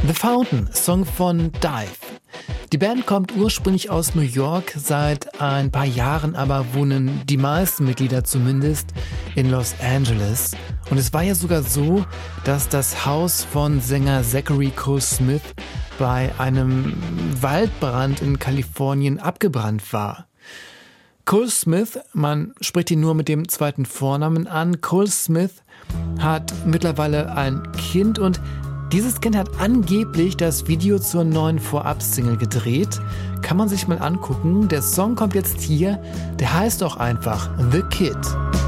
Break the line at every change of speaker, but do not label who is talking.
The Fountain, Song von Dive. Die Band kommt ursprünglich aus New York, seit ein paar Jahren aber wohnen die meisten Mitglieder zumindest in Los Angeles. Und es war ja sogar so, dass das Haus von Sänger Zachary Cole Smith bei einem Waldbrand in Kalifornien abgebrannt war. Cole Smith, man spricht ihn nur mit dem zweiten Vornamen an, Cole Smith hat mittlerweile ein Kind und dieses Kind hat angeblich das Video zur neuen Vorab-Single gedreht. Kann man sich mal angucken. Der Song kommt jetzt hier, der heißt auch einfach The Kid.